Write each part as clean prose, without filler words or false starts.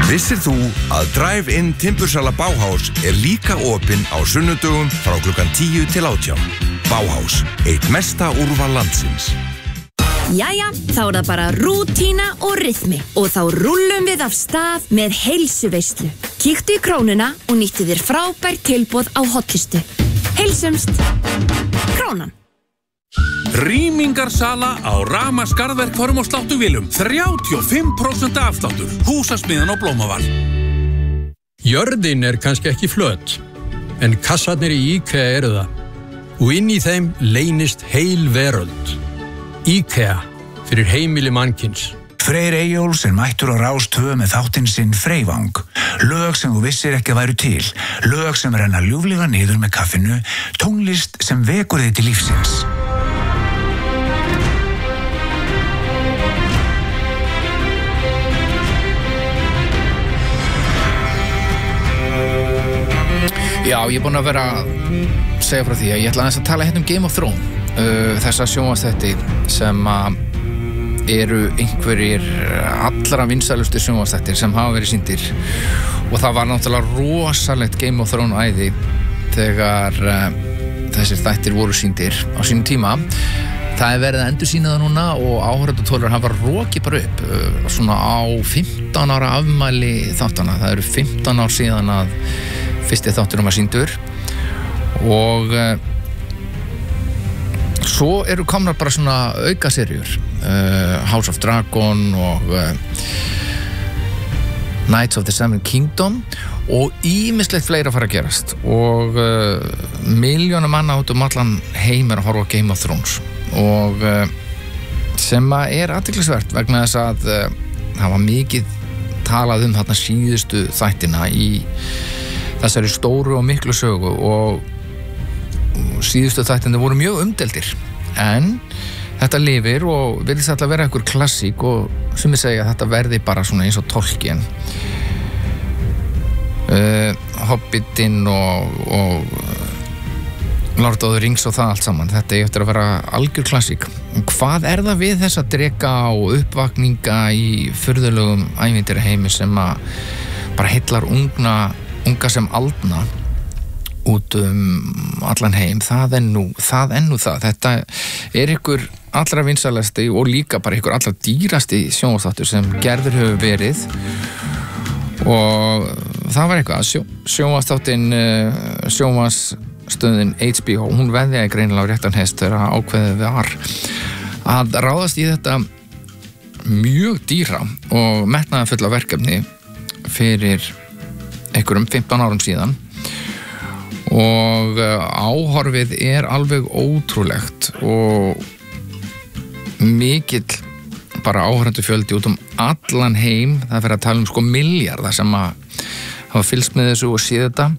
Vissir þú að Drive-In Timbursala Bauhaus líka opinn á sunnudögum frá klukkan 10 til 18. Bauhaus, eitt mesta úrval landsins. Jæja, þá það bara rútína og rytmi og þá rúllum við af stað með heilsuveislu. Kíktu í Krónuna og nýttu þér frábær tilboð á hotlistu. Heilsumst! Krónan. Rýmingarsala á Rama skarðverkfærum og sláttuvélum. 35% afsláttur. Húsasmiðjan og Blómaval. Jörðin kannski ekki flöt, en kassarnir í IKEA eru það. Og inn í þeim leynist heil veröld. IKEA, fyrir heimili mannkins. Freyr Eyjóls mættur á Rás 2 með þáttinn sinn Freyvang. Lög sem þú vissir ekki að væru til. Lög sem renna ljúflega niður með kaffinu. Tónlist sem vekur þig til lífsins. Já, ég búinn að vera að segja frá því að ég ætla aðeins að tala hérna Game of Thrones. Þessa sjónvarpsþætti sem eru einhverjir allra vinsælustu sjónvarpsþættir sem hafa verið sýndir og það var náttúrulega rosalegt Game of Thrones æði þegar þessir þættir voru sýndir á sínum tíma. Það verið að endursýna það núna og áhorfendatölu hafa rokið bara upp svona á 15 ára afmæli þáttana. Það eru 15 ár síðan að fyrsti þátturum var sýndur og svo eru komnar bara svona aukaserjur House of Dragon og Knights of the Seven Kingdom og ýmislegt fleira fara að gerast og milljónum manna út allan heim að horfa á Game of Thrones og sem er athyglisvert vegna þess að það var mikið talað þarna síðustu þættina í þessari stóru og miklu sögu og síðustu þættinni voru mjög umdeldir en þetta lifir og virðist alltaf vera einhver klassík og sem ég segja að þetta verði bara svona eins og Tolkien Hobbitinn og Lord of the Rings og það allt saman þetta eftir að vera algjör klassík hvað það við þessa dreka og uppvakninga í furðulegum ævintýraheimi sem að bara heillar unga sem aldna út allan heim, það er nú það. Þetta er ykkur allra vinsælasti og líka bara ykkur allra dýrasti sjónvarpsþáttur sem gerður hefur verið og það var eitthvað sjónvarpsþáttinn sjónvarpsstöðin HBO, hún veðjaði greinilega á réttan hest þegar ákveðið var að ráðast í þetta mjög dýra og metnaðarfulla verkefni fyrir einhverjum 15 árum síðan og áhorfið alveg ótrúlegt og mikill bara áhorfendur fjöldi út allan heim, það fyrir að tala sko milljarða sem að hafa fylgst með þessu og séð þetta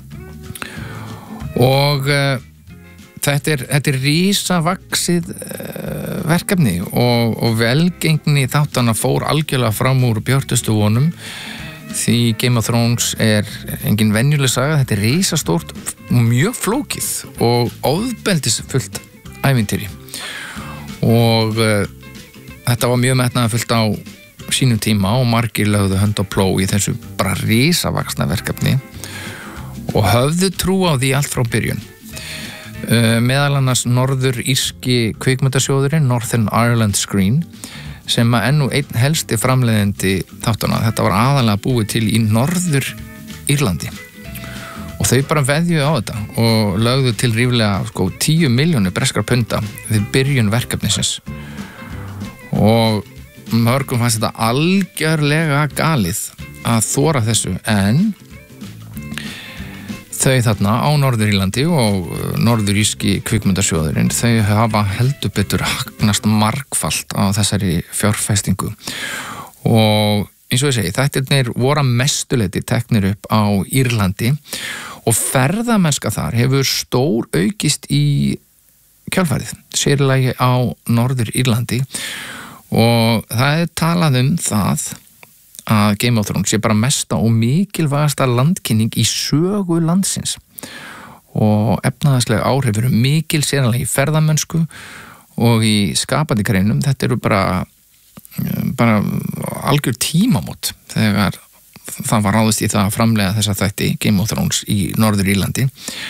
og þetta er risavaxið verkefni og velgengni þáttana fór algjörlega fram úr björtustu vonum því Game of Thrones engin venjuleg saga, þetta er risastórt og mjög flókið og ofbeldisfullt ævintýri og þetta var mjög metnaðarfullt á sínum tíma og margir lögðu hönd á plóg í þessu bara risavaxna verkefni og höfðu trú á því allt frá byrjun meðal annars norður-írski kvikmyndasjóðurinn Northern Ireland Screen sem að enn einn helsti framleiðandi þáttana. Þetta var aðalega búið til í Norður-Írlandi og þau bara veðjuðu á þetta og lögðu til ríflega 10 milljónir breskra punda við byrjun verkefnisins og mörgum fannst þetta algjörlega galið að þora þessu en þau þarna á Norður-Írlandi og norður-írski kvikmyndasjóðurinn þau hafa heldur betur hagnast margfalt á þessari fjárfestingu og eins og ég segi, þættirnir voru að mestuleyti teknir upp á Írlandi og ferðamennska þar hefur stór aukist í kjölfarið, sérlega á Norður-Írlandi og það talað það að Game of Thrones sé bara mesta og mikilvægasta landkynning í sögu landsins og efnahagslega áhrif eru mikil sérlega í ferðamennsku og í skapandi greinum þetta eru bara algjör tímamót þegar það var ráðist í það að framleiða þessa þætti Game of Thrones í Norður Írlandi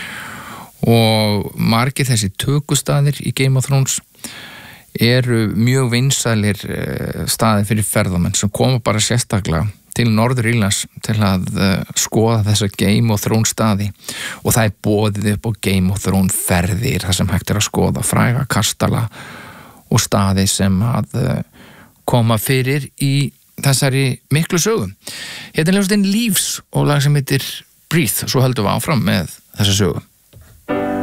og margir þessi tökustaðir í Game of Thrones eru mjög vinsælir staðir fyrir ferðamenn sem koma bara sérstaklega til Norður Írlands til að skoða þessa Game of Thrones staði og það boðið upp á Game of Thrones ferðir þar sem hægt að skoða fræga kastala og staði sem að koma fyrir í þessari miklu sögu. Hérna er hljómsveitin Leaves og lag sem heitir Breathe, svo höldum við áfram með þessa sögu.